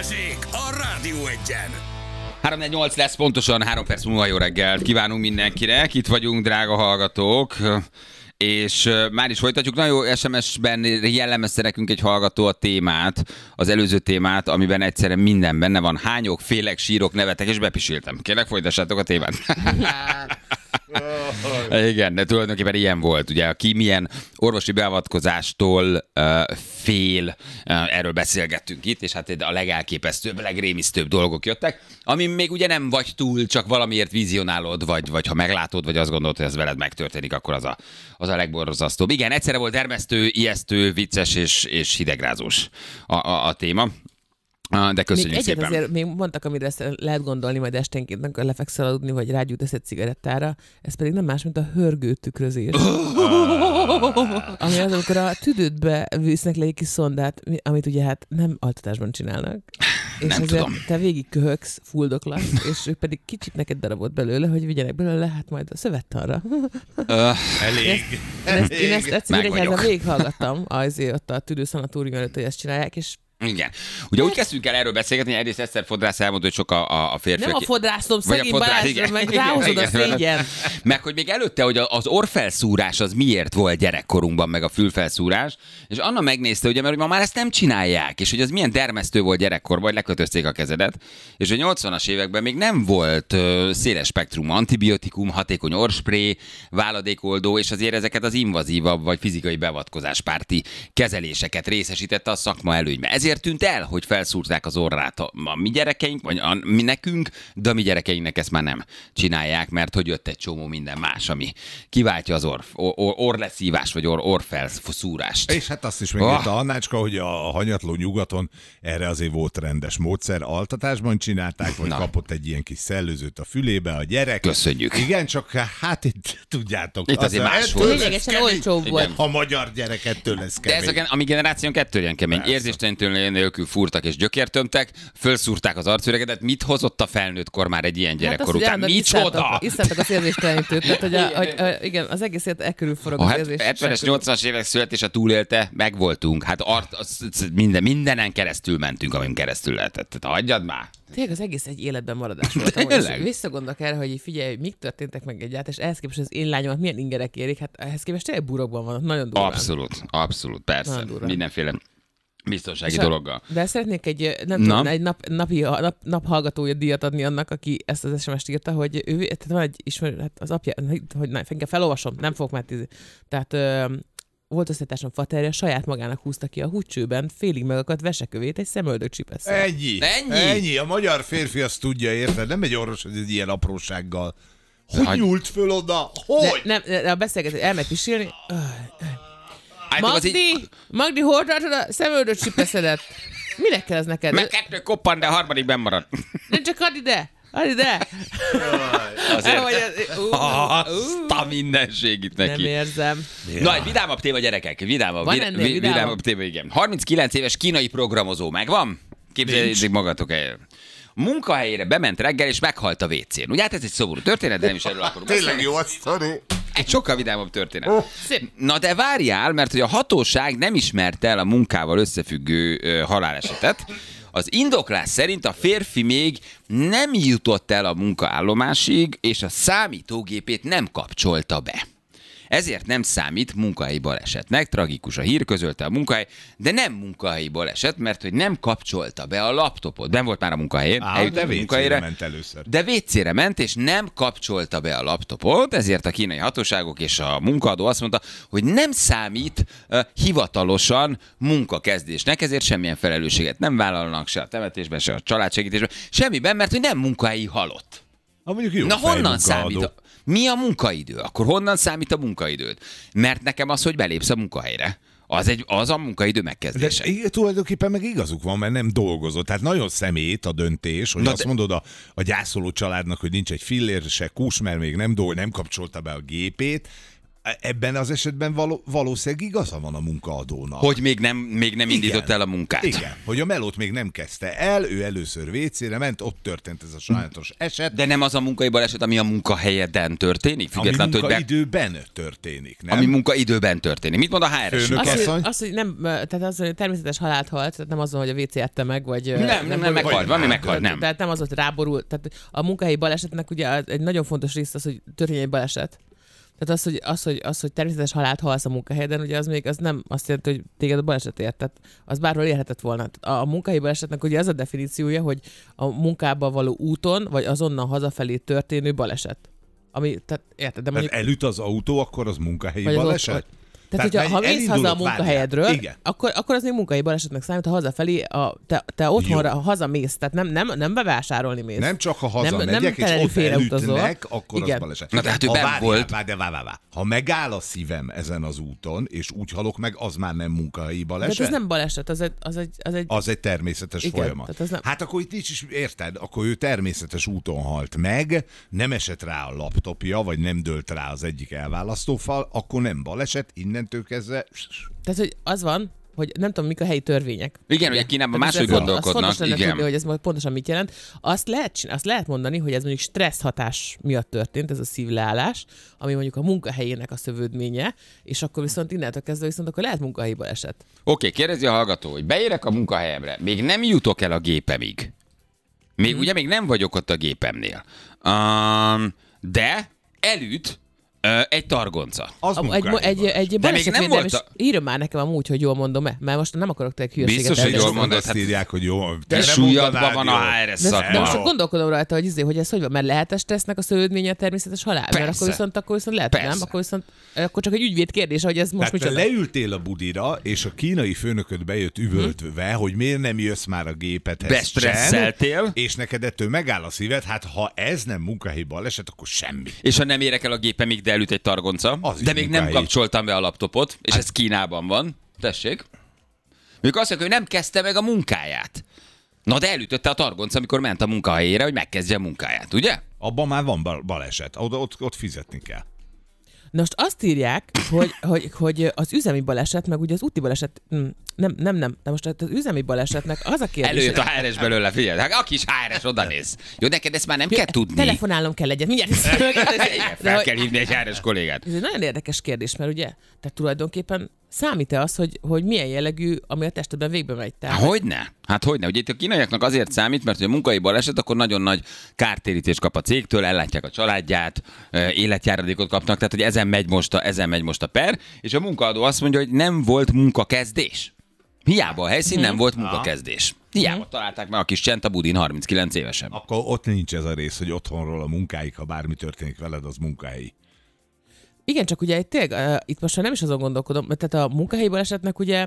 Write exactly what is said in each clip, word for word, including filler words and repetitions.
Balázsék a Rádió Egyen. három negyvennyolc lesz pontosan, három perc múlva jó reggelt kívánunk mindenkinek. Itt vagyunk, drága hallgatók. És már is folytatjuk. Nagyon jó es em es-ben jellemezte nekünk egy hallgató a témát, az előző témát, amiben egyszerre minden benne van. Hányok, félek, sírok, nevetek, és bepisíltem. Kérlek, folytassátok a témát. Igen, de tulajdonképpen ilyen volt. Ugye, aki milyen orvosi beavatkozástól uh, fél, uh, erről beszélgettünk itt, és hát a legelképesztőbb, legrémisztőbb dolgok jöttek, ami még ugye nem vagy túl, csak valamiért vizionálod, vagy, vagy ha meglátod, vagy azt gondolod, hogy ez veled megtörténik, akkor az a, az a legborzasztóbb. Igen, egyszerre volt dermesztő, ijesztő, vicces és, és hidegrázós a, a, a téma. De köszönjük még szépen. Azért még mondtak, amire ezt lehet gondolni majd esténként, amikor lefekszel aludni, vagy rágyújtasz egy cigarettára, ez pedig nem más, mint a hörgő tükrözés. Ami az, amikor a tüdődbe visznek le egy kis szondát, amit ugye hát nem altatásban csinálnak. És nem ezért tudom. te végig köhögsz, fuldoklasz, és ők pedig kicsit neked darabot belőle, hogy vigyenek belőle, hát majd a szövettanra. Elég. Én ezt, én ezt egyszer Meg vagyok. egyházzal végighallgattam, azért ott a tüdőszanatórium előtt, hogy ezt csinálják, és Igen. Ugye úgy kezdtünk el erről beszélgetni, hogy egyrészt Eszter Fodrász elmondta, hogy sok a, a, a férfiak... nem a fodrászom, Vagy a szegény fodrász, Balázs, igen. meg Igen, ráhozod a igen. szégyen. Meg hogy még előtte, hogy az orrfelszúrás az miért volt gyerekkorunkban, meg a fülfelszúrás, és Anna megnézte, ugye, mert hogy ma már ezt nem csinálják, és hogy az milyen dermesztő volt gyerekkorban, hogy lekötözték a kezedet, és a nyolcvanas években még nem volt uh, széles spektrum antibiotikum, hatékony orrspré, váladékoldó, és azért ezeket az invazívabb vagy fizikai beavatkozáspárti kezeléseket részesítette a szakma előnybe. Ezért tűnt el, hogy felszúrták az orrát a, a mi gyerekeink, vagy a, mi nekünk, de a mi gyerekeinknek ezt már nem csinálják, mert hogy jött egy csomó minden más, ami kiváltja az orr, or, or, orrleszívás, vagy orr, orrfelszúrást. És hát azt is megírta Oh. Annácska, hogy a hanyatló nyugaton erre azért volt rendes módszer. Altatásban csinálták, vagy Na. kapott egy ilyen kis szellőzőt a fülébe a gyerek. Köszönjük. Igen, csak hát itt tudjátok. Itt azért az- más ettől volt. lesz Lényegesen kemény. olcsóbb volt. A magyar gyerek ettől lesz De ez kemény. a, a mi generáción kettően kemény. Persze. Érzéstelenítő nélkül fúrtak és gyökértömtek, fölszúrták az arcüregedet. Mit hozott a felnőttkor már egy ilyen gyerekkor azt, hogy után? állandóan Micsoda? iszzátok- Iszzátok az érzéstelenítőt, tehát hogy, a, hogy a, igen, az egész élet e körül forog A az het- érzés. hetvenes, nyolcvanas évek születése túlélte, megvoltunk. Hát art, az, az minden, mindenen keresztül mentünk, amin keresztül lehetett. Tehát hagyjad már. Tényleg az egész egy életben maradás volt. Tényleg? Amúgy visszagondolok erre, hogy figyelj, hogy mik történtek meg egyáltalán, és ehhez képest az én lányomat milyen ingerek érik, hát ehhez képest tényleg burokban vannak, nagyon durván. Abszolút, abszolút, persze. Nagyon durva. Mindenféle biztonsági És a- dologgal. De szeretnék egy, nem Na? tudom, egy nap, napi, nap, naphallgatója díjat adni annak, aki ezt az es em es-t írta, hogy ő, tehát van egy ismerő, hát az apja, hogy na, inkább felolvasom, nem fogok már tízni. Tehát ö, volt összetársam faterja, saját magának húzta ki a húcsőben félig megakadt vesekövét egy szemöldök csipesszel. Ennyi. Ennyi? Ennyi. A magyar férfi azt tudja, érted? Nem egy orvos, hogy egy ilyen aprósággal. Hogy Hagy- nyúlt föl oda? De, Hogy? nem, de a beszélgetés, elmegy pisilni. Állítólag az Magdi, í- Magdi, hol tartod a szemöldök csipeszedet? Minek kell ez neked? Meg kettő koppan, de a harmadik benn marad. Nem csak add ide! Add ide! Azért. Vagy az- ú, ú. Azt a mindenségit Nem neki. érzem. Na, egy vidámabb téma, gyerekek. Vidámabb, Van vid- ennél vi- vidámabb? vidámabb téma, igen. harminckilenc éves kínai programozó megvan? Képzeljétek magatok el. A munkahelyére bement reggel, és meghalt a vécén. Ugye hát ez egy szomorú történet, de nem is erről akarunk Tényleg beszélni. jó a sztori. Egy sokkal vidámabb történet. Szép. Na de várjál, mert hogy a hatóság nem ismerte el a munkával összefüggő ö, halálesetet. Az indoklás szerint a férfi még nem jutott el a munkaállomásig, és a számítógépét nem kapcsolta be. Ezért nem számít munkahelyi balesetnek, tragikus a hír, közölte a munkahely, de nem munkahelyi baleset, mert hogy nem kapcsolta be a laptopot. Ben volt már a munkahelyén, Á, eljutott de a vécére munkahelyre, ment először. de vécére ment, és nem kapcsolta be a laptopot, ezért a kínai hatóságok és a munkaadó azt mondta, hogy nem számít uh, hivatalosan munkakezdésnek, ezért semmilyen felelősséget nem vállalnak se a temetésben, se a családsegítésben, semmiben, mert hogy nem munkahelyi halott. Ha mondjuk jó Na honnan fejmunkaadó. számít? A, mi a munkaidő? Akkor honnan számít a munkaidőt? Mert nekem az, hogy belépsz a munkahelyre, az, egy, az a munkaidő De megkezdése. i- tulajdonképpen meg igazuk van, mert nem dolgozott. Tehát nagyon szemét a döntés, hogy Na azt de- mondod a, a gyászoló családnak, hogy nincs egy fillér se kus, mert még nem dolg, nem kapcsolta be a gépét. Ebben az esetben való, valószínűleg igaza van a munkaadónak. Hogy még nem, még nem indított Igen. el a munkát. Igen, hogy a melót még nem kezdte el, ő először vécére ment, ott történt ez a sajátos eset. De nem az a munkai baleset, ami a munkahelyeden történik? Ami Függetlenül, hogy be... munkaidőben történik, nem? Ami munkaidőben történik. Mit mond a há er es? Főnök Az, asszony? hogy, az, hogy nem, tehát az, hogy természetes halált halt, tehát nem azon, hogy a vé cé ette meg, vagy... Nem, nem, nem, meghalt, valami meghalt, nem. Tehát nem az, hogy ráborul. Tehát a munkahelyi balesetnek ugye egy nagyon fontos rész az, hogy történjen egy baleset. Tehát az, hogy, az, hogy, az, hogy természetes halált halsz a munkahelyeden, ugye az még az nem azt jelenti, hogy téged a baleset ért. Tehát az bárhol érhetett volna. A, a munkahelyi balesetnek ugye az a definíciója, hogy a munkába való úton, vagy azonnal hazafelé történő baleset. Ami, tehát érted, de mondjuk... Tehát elüt az autó, akkor az munkahelyi Vagy az baleset? ott- Tehát, Tehát hogyha ha mész haza a elindulok, munkahelyedről, várjál. akkor, akkor az még munkahelyi balesetnek számít, ha hazafelé, a, te, te otthonra Jó. hazamész, tehát nem, nem, nem bevásárolni mész. Nem csak ha Nem- hazamegyek, nem és telenül ott félreutazol. elütnek, akkor Igen. az baleset. Na, tehát ő Ha benn várjál, volt. Várjál, várjál, várjál. Ha megáll a szívem ezen az úton, és úgy halok meg, az már nem munkahelyi De baleset? ez nem baleset, az egy... Az egy, az egy Az egy természetes Igen, folyamat. tehát ez nem- Hát akkor itt nincs is, érted? Akkor ő természetes úton halt meg, nem esett rá a laptopja, vagy nem dőlt rá az egyik elválasztófal, akkor nem baleset, innentől kezdve... tehát, hogy az van, hogy nem tudom, mik a helyi törvények. Igen, ugye Kínában Tehát máshogy ez- gondolkodnak. Az fontos lenne Igen. tudni, hogy ez majd pontosan mit jelent. Azt lehet, csin- azt lehet mondani, hogy ez mondjuk stressz hatás miatt történt, ez a szívleállás, ami mondjuk a munkahelyének a szövődménye, és akkor viszont innentől kezdve viszont akkor lehet munkahelyi baleset. Oké, kérdezi a hallgató, hogy beérek a munkahelyemre, még nem jutok el a gépemig. Még Mhm. ugye még nem vagyok ott a gépemnél. Um, de elüt uh, egy targonca. Az A, egy, munkahelyi egy, baleset. egy még nem balesetvédelem, és volt a- írjon már nekem amúgy, hogy jól mondom-e, mert most nem akarok te hülyeséget Biztos, hogy elmondani. jól Sokan mondod, azt hát- írják, hogy jó. De te nem súlyadban mondanád van a jól. há er es De, szakma. de most csak gondolkodom rajta, hogy, izé, hogy ez hogy van, mert lehet a stressznek a szövődménye a természetes halál? Mert Persze. akkor viszont, akkor viszont lehet, hogy nem, Persze. akkor viszont akkor csak egy ügyvéd kérdése, hogy ez most Tehát te micsoda. leültél a budira, és a kínai főnököd bejött üvöltve, hogy miért nem jössz már a gépedhez Bestresszeltél. sem, és neked ettől megáll a szíved, hát ha ez nem munkahelyi baleset, akkor semmi. És ha nem érek el a gépemig, de elüt egy targonca, Az is de még nem munkahelyi. kapcsoltam be a laptopot, és ez Kínában van. Tessék. Mikor azt mondja, hogy nem kezdte meg a munkáját. Na de elütötte a targonca, amikor ment a munkahelyére, hogy megkezdje a munkáját, ugye? Abban már van bal- baleset, oda, ott, ott fizetni kell. Na most azt írják, hogy, hogy, hogy az üzemi baleset, meg ugye az úti baleset, hm, nem, nem, nem, de most az üzemi balesetnek az a kérdés... Előjött a há er es belőle, figyelj. Hát aki is há er es, oda néz. Jó, neked ezt már nem kell tudni. Telefonálnom kell egyet, mindjárt. Igen, De fel hogy- kell hívni egy há er es kollégát. Ez egy nagyon érdekes kérdés, mert ugye, tehát tulajdonképpen számít-e az, hogy, hogy milyen jellegű, ami a testedben végbe megy? Tehát, Hogyne? Hát hogyne? Ugye itt a kínaiaknak azért számít, mert hogy a munkai baleset, akkor nagyon nagy kártérítést kap a cégtől, ellátják a családját, ö, életjáradékot kapnak, tehát hogy ezen megy most a, ezen megy most a per, és a munkaadó azt mondja, hogy nem volt munkakezdés. Hiába a helyszín nem volt munkakezdés. Hiába találták meg a kis csent a budin harminckilenc évesen. Akkor ott nincs ez a rész, hogy otthonról a munkáig, ha bármi történik veled, az munkahelyi. Igen, csak ugye itt, tényleg, uh, itt most már nem is azon gondolkodom, mert tehát a munkahelyi balesetnek ugye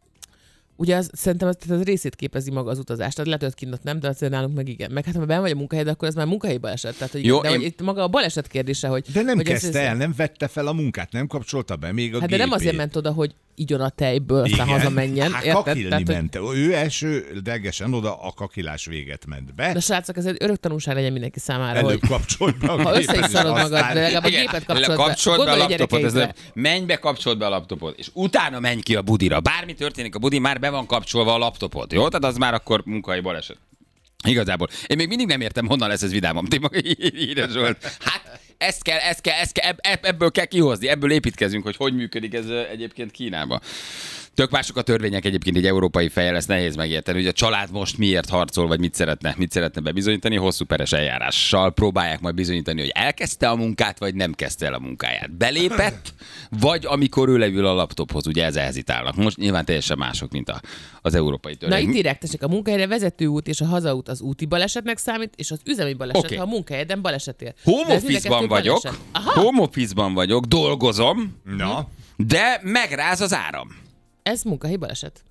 Ugye az, szerintem az, az részét képezi maga az utazás. Tehát lehet, hogy ott kint ott nem, de azért nálunk meg igen. Meg hát, ha benn vagy a munkahelyed, akkor ez már munkahelyi baleset. Tehát, hogy igen, Jó, de én- hogy itt maga a baleset kérdése, hogy... De nem hogy ez- kezdte ez- el, nem vette fel a munkát, nem kapcsolta be még a Hát de gépét. nem azért ment oda, hogy igyon a tejből, aztán hazamenjen. Hát érted? kakilni Tehát, hogy- ment. Ő elsődlegesen oda a kakilás véget ment be. De srácok, ez egy örök tanulság legyen mindenki számára, Előbb hogy kapcsolt be a ha gépet, össze is és szarod magad, aztán- de legalább a Igen, gépet kapcsolod be. kapcsold be a Gondolj laptopot, ez gyerekeidre. nem, menj be, kapcsold be a laptopot, és utána menj ki a budira. Bármi történik a budin, már be van kapcsolva a laptopot, jó? Tehát az már akkor munkai baleset. Igazából. Én még mindig nem értem, honnan lesz ez vidámom. Ti maga írja Zsolt. Hát ezt kell, ezt kell, ezt kell, ebb- ebből kell kihozni, ebből építkezünk, hogy hogy működik ez ö, egyébként Kínában. Tök mások a törvények egyébként egy európai fejjel, ezt nehéz megérteni, hogy a család most miért harcol, vagy mit szeretne, mit szeretne bebizonyítani, hosszú peres eljárással próbálják majd bizonyítani, hogy elkezdte a munkát, vagy nem kezdte el a munkáját. Belépett, vagy amikor ő leül a laptophoz, ugye ezzel hezitálnak. Most nyilván teljesen mások, mint a, az európai Na törvény. itt direkt esik, a munkahelyre vezető út és a hazaút az úti balesetnek számít, és az üzemi baleset, Oké. ha a munkahelyeden baleset ér. Home De ez mind a office-ban kettő vagyok, baleset. Aha, home office-ban vagyok, dolgozom, Na, de megráz az áram. ez munkahelyi baleset.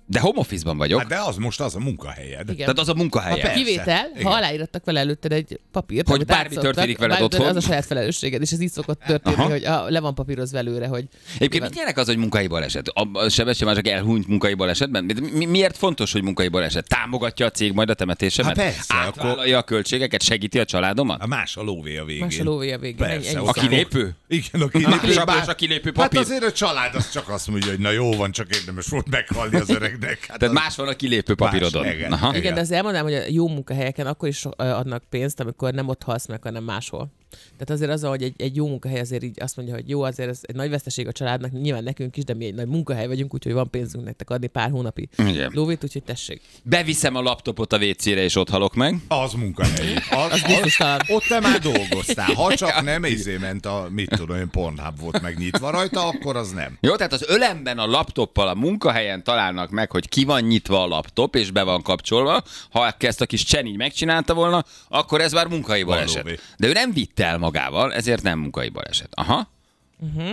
De home office-ban vagyok. Hát de az most az a munkahelyed. Igen. Tehát az a munkahelyed. Hát persze. Kivétel, Igen. ha aláírattak vele előtted egy papírt, Hogy amit bármi átszoktak, történik veled bármi otthon. Az a saját felelősséged, és ez így szokott történni, Aha. hogy a, le van papírozva előre, hogy... Egyébként mit nyerek az, hogy munkai baleset? A Sebestyén már csak elhunyt munkai balesetben? Mi, miért fontos, hogy munkai baleset? Támogatja a cég majd a temetésemet? Hát persze, Átvállalja a költségeket, segíti a családomat? A más a lóvé a végén. Más a lóvé a végén. Persze, Ennyi. A utána- kilépő? Igen, a kilépő. Sapos a kilépő papír. Hát azért a család az csak azt mondja, hogy na jó van, csak érdemes volt meghalni az öregnek. Hát Tehát az... más van a kilépő papírodon. igen. Aha. Igen, de azért elmondanám, hogy a jó munkahelyeken akkor is ö, adnak pénzt, amikor nem ott halsz meg, hanem máshol. Tehát azért az, hogy egy, egy jó munkahely azért így azt mondja, hogy jó, azért ez egy nagy veszteség a családnak, nyilván nekünk is, de mi egy nagy munkahely vagyunk, úgyhogy van pénzünk nektek adni pár hónapi Igen. lóvét, úgyhogy tessék. Beviszem a laptopot a vécére, és ott halok meg. Az munkahely. Az, az, biztostalan. ott te már dolgoztál. Ha csak nem izé ment a, mit tudom én, Pornhub volt megnyitva rajta, akkor az nem. Jó, tehát az ölemben a laptoppal a munkahelyen találnak meg, hogy ki van nyitva a laptop, és be van kapcsolva. Ha ezt a kis Csen így megcsinálta volna, akkor ez már munkai baleset. Valóvé. De ő nem vitte el magával, ezért nem munkai baleset. Aha. Uh-huh.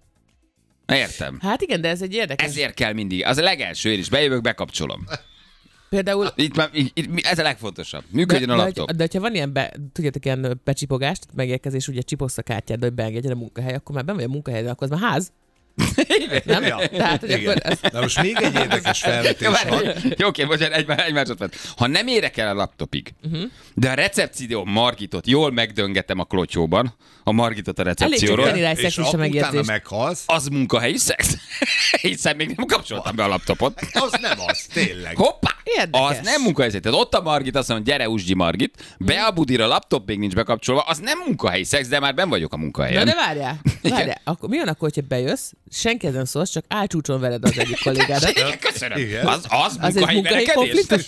Értem. Hát igen, de ez egy érdekes. Ezért kell mindig. Az a legelső, én is bejövök, bekapcsolom. Például Itt már, itt, itt, ez a legfontosabb. Működjön a de, laptop. de, de hogyha van ilyen, be, tudjátok, ilyen becsipogást, megérkezés, ugye csipogsz a kártyád, hogy beengedjen a munkahely, akkor már ben vagy a munkahely, de akkor az már ház. Nem? Ja. Tehát, hogy Igen. akkor ez... Na most még egy érdekes felvetés Jó, van. várj, Jó, oké, bocsánat, egy, egy másodperc. Ha nem érek el a laptopig, uh-huh. de a recepció Margitot jól megdöngetem a klotyóban, a Margitot a Elég csak recepcióról, tenni rá egy És szexista utána megjegyzést. meghalsz, az munkahelyi szex. Hiszen még nem kapcsoltam be a laptopot. az nem az, tényleg. Hoppá! Érdekes. Az nem munkahelyi szex. Tehát ott a Margit, azt mondja, gyere, Usgyi Margit, be a budira, a laptop még nincs bekapcsolva, az nem munkahelyi szex, de már ben vagyok a Na munkahelyen. de várjál, várjál. Akkor, mi van akkor, hogyha bejössz, senki nem szólsz, csak álcsúcson veled az egyik kollégádat. Köszönöm. Igen. Az, az, Az egy munkahelyi munkai verekedés? konfliktus?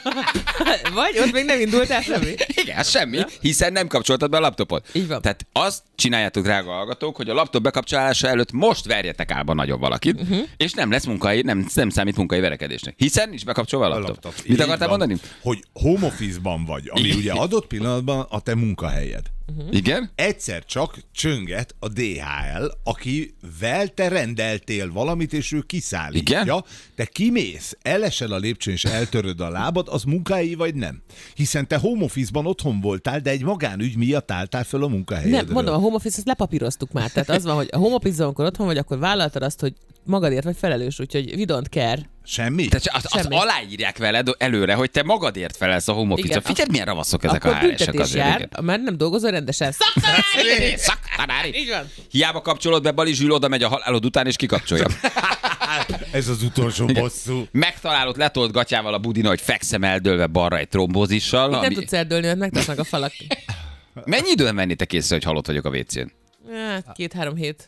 Vagy ott még nem indultál semmi? Igen, semmi, hiszen nem kapcsoltad be a laptopot. Így van. Tehát azt csináljátok, drága hallgatók, hogy a laptop bekapcsolása előtt most verjetek álba nagyon valakit, uh-huh. és nem lesz munkai, nem, nem számít munkai verekedésnek. Hiszen nincs bekapcsolva a A laptop. laptop. Mit Így akartál van. mondani? Hogy home office-ban vagy, ami ugye adott pillanatban a te munkahelyed. Uh-huh. Igen? Egyszer csak csönget a dé há el, akivel te rendeltél valamit, és ő kiszállítja. Igen? Te kimész, elesel a lépcsőn, és eltöröd a lábad, az munkahelyi vagy nem? Hiszen te home office-ban otthon voltál, de egy magánügy miatt álltál föl a munkahelyedről. Nem, mondom, a home office-t lepapíroztuk már. Tehát az van, hogy a home office-ban, amikor otthon vagy, akkor vállaltad azt, hogy magadért vagy felelős, úgyhogy we don't care. Semmi? Tehát azt, azt Semmi. aláírják veled előre, hogy te magadért felelsz a home office-ra. Igen. Figyeld, milyen ravaszok ezek Akkor a há er-esek büntetés azért. jár, igen. mert nem dolgozol rendesen. Szaktanári! Szaktanári. Így van. Hiába kapcsolod be, Bali Zsül oda megy a halálod után, és kikapcsolja. Ez az utolsó bosszú. Megtalálod letolt gatyával a budina, hogy fekszem eldőlve balra egy trombózissal. Itt nem Ami... tudsz eldőlni, mert megtartnak a falak. Mennyi időn vennétek észre, hogy halott vagyok a vécén? Hát, két-három hét.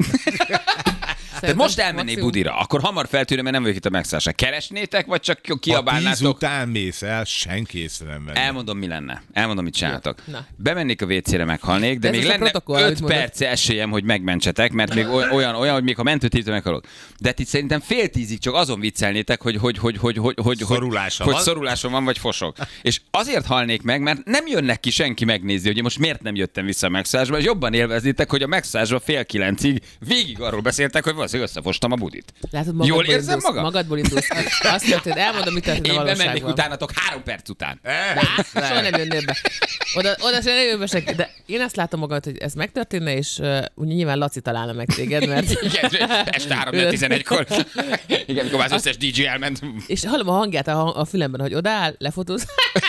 Tehát most elmennék budira, akkor hamar feltűnő, mert nem vagyok itt a megszállásra. Keresnétek, vagy csak Ha tíz kiabálnátok? után mész el, senki észre nem venni. Elmondom, mi lenne. Elmondom, mit csináltok. Na. Bemennék a vécére, meghalnék, de Ez még az a lenne protokoll, amit öt mondod. perc esélyem, hogy megmentsetek, mert még oly- olyan, olyan, hogy még ha mentőt hívtam, meghalok. De itt szerintem fél tízig csak azon viccelnétek, hogy hogy hogy hogy hogy hogy Szorulása hogy, van. hogy szorulásom van, vagy fosok. És azért halnék meg, mert nem jönnek ki senki megnézni, hogy én most miért nem jöttem vissza a megszállásba, és jobban élveznétek, hogy a megszállásba fél kilencig végig arról beszéltek, hogy valószínűleg összefostam a budit. Látod, Jól magadból érzem indulsz, magam? Magadból indulsz. Azt történt, elmondom, mit történt a Én bemennék valóságban. utánatok három perc után. Á, soha nem jönnél be. Oda, oda sem nem jön be senki. De én azt látom magad, hogy ez megtörténne, és uh, ugye nyilván Laci találna meg téged, mert... Igen, este három tizenegykor. Igen, amikor már az összes dé dzsé elment. És hallom a hangját a, hang- a fülemben, hogy odáll, lefotóz.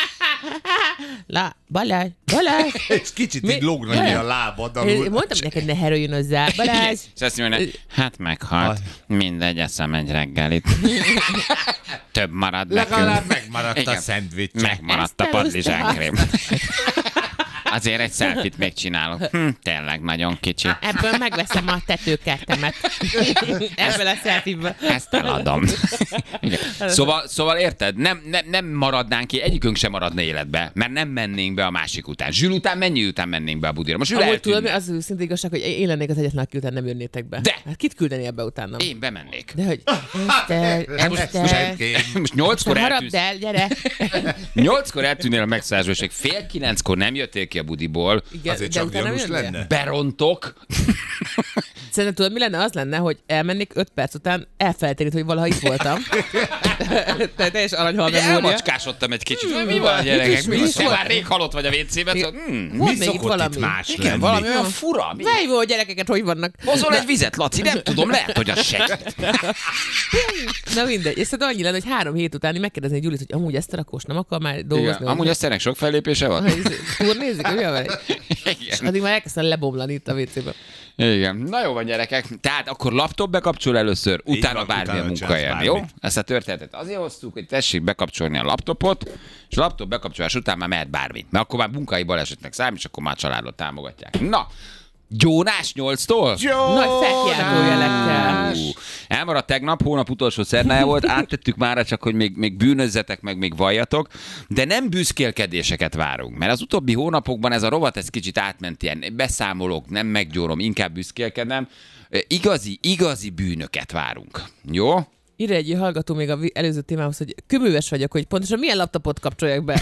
La, Balázs, Balázs. És kicsit Mi? így lógna Jaj. ki a lábad Én alul. mondtam neked, ne heröljön hozzá. Balázs. És azt mondja, hát meghalt. Mindegy, eszem egy reggelit. Több marad Legalább nekünk. megmaradt a Igen. szendvics. Megmaradt a Ezt padlizsánkrém. Azért egy selfit még csinálok. Hm, tényleg nagyon kicsi. Ebből megveszem a tetőkertemet. Ebből a selfie-ből. Ezt eladom. Igen. Szóval, szóval érted? Nem, nem, nem maradnánk ki, egyikünk sem maradna életbe, mert nem mennénk be a másik után. Zsül után mennyi után mennénk be a budira? Most ő Amúgy tudod, eltűnne. mi az őszinte igazság, hogy én lennék az egyetlen, aki után nem jönnétek be. De! Hát kit küldenél be utána? Én bemennék. De hogy? Eszter, Eszter. Senki. Most nyolckor Harapd eltűnsz. el, gyere! Nyolckor eltűnnél a megszállásból, fél kilenckor nem jöttél ki a budiból. Igen, Azért de csak utána gyanús jönnél? lenne. Berontok. Szerintem tudod, mi lenne? Az lenne, hogy elmennék öt perc után elfelejteni, hogy valaha itt voltam. Tehát teljes aranyhal memória. Elmacskásodtam egy kicsit. Hmm, mi van, gyerekek? mi Mi is te volt? már rég halott vagy a vécében. Hmm. Volt Mi még itt szokott valami. itt más Igen, lenni? valami olyan fura. Mi? Várj, hogy gyerekeket hogy vannak. Hozol egy vizet, Laci? Nem tudom, lehet, hogy az segít. Na mindegy. És szóval annyi lenne, hogy három hét után megkérdezni Gyulit, hogy amúgy ezt a rakós nem akar már dolgozni. Igen. Amúgy ezt ennek sok fellépése van? Turnézik, hogy mi a vele? És Igen. addig már elkezdtem lebomlani itt a vécében. Igen. Na jó van, gyerekek. Tehát akkor laptop bekapcsol először, Így utána van, bármilyen utána munkahelyen, csinálsz jó? bármit. Ezt a történetet azért hoztuk, hogy tessék bekapcsolni a laptopot, és a laptop bekapcsolás után már mehet bármi. Mert akkor már munkai balesetnek számít, és akkor már családot támogatják. Na, Gyónás nyolctól? Nagy felkiáltójelekkel. Ú, elmaradt tegnap, hónap utolsó szerdája volt, áttettük már, csak hogy még, még bűnözzetek, meg még valljatok, de nem büszkélkedéseket várunk, mert az utóbbi hónapokban ez a rovat ez kicsit átment ilyen, beszámolok, nem meggyórom, inkább büszkélkedem. Igazi, igazi bűnöket várunk. Jó? Írja egy hallgató még az előző témához, hogy köműves vagyok, hogy pontosan milyen laptopot kapcsoljak be.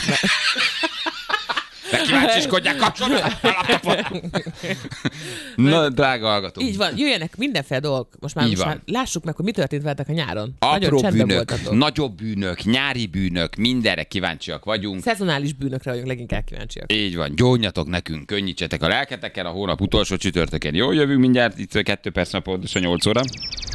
De kíváncsiskodják, kapcsolni a laptopot. Na, drága hallgató. Így van, jöjjenek mindenféle dolgok. Most már, Így most van. már lássuk meg, hogy mi történt veletek a nyáron. Apró Nagyon csendben bűnök, voltatok. nagyobb bűnök, nyári bűnök, mindenre kíváncsiak vagyunk. Szezonális bűnökre vagyunk leginkább kíváncsiak. Így van, gyónjatok nekünk, könnyítsetek a lelketeken, a hónap utolsó csütörtökén. Jó, jövünk mindjárt, itt kettő perc nap pontosan nyolc óra.